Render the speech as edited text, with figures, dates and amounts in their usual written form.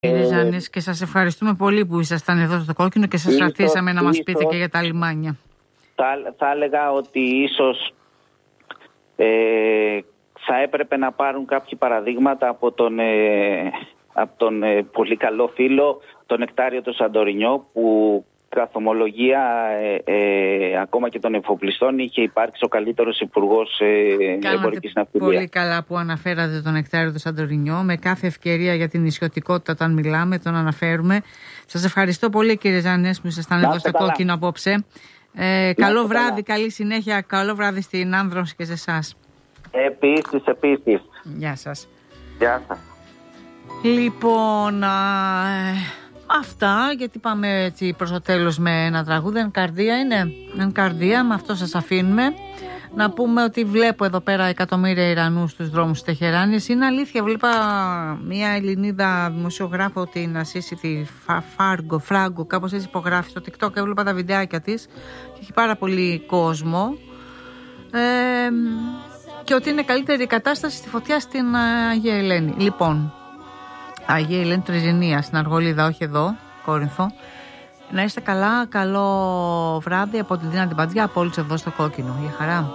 Κύριε Ζανής, και σας ευχαριστούμε πολύ που ήσασταν εδώ στο Κόκκινο και σας αφήσαμε να μας πείτε και για τα λιμάνια. Θα έλεγα ότι ίσως θα έπρεπε να πάρουν κάποιοι παραδείγματα από τον πολύ καλό φίλο, τον Νεκτάριο τον Σαντορινιό, που καθ' ομολογία ακόμα και των εφοπλιστών είχε υπάρξει ο καλύτερος υπουργός εμπορικής ναυτιλίας. Πολύ καλά που αναφέρατε τον Νεκτάριο τον Σαντορινιό. Με κάθε ευκαιρία για την νησιωτικότητα όταν μιλάμε τον αναφέρουμε. Σας ευχαριστώ πολύ, κύριε Ζανές, που ήσασταν εδώ στο Κόκκινο απόψε. Καλό βράδυ, καλή συνέχεια. Καλό βράδυ στην Άνδρωση και σε εσάς. Επίσης. Γεια σας. Γεια σας. Λοιπόν, αυτά, γιατί πάμε έτσι προς το τέλος με ένα τραγούδι. Εν καρδία είναι. Εν καρδία, με αυτό σας αφήνουμε. Να πούμε ότι βλέπω εδώ πέρα εκατομμύρια Ιρανούς στους δρόμους της Τεχεράνης. Είναι αλήθεια, βλέπα μια Ελληνίδα δημοσιογράφο, την Ασίση, τη Φράγκο, κάπως έτσι υπογράφει στο TikTok. Έβλεπα τα βιντεάκια της και έχει πάρα πολύ κόσμο. Και ότι είναι καλύτερη η κατάσταση στη φωτιά στην Αγία Ελένη. Λοιπόν, Αγία Ελένη Τριζηνία, στην Αργολίδα, όχι εδώ, Κόρινθο. Να είστε καλά, καλό βράδυ από τη Δίνα την Παντζιά, από όλους εδώ στο Κόκκινο. Για χαρά.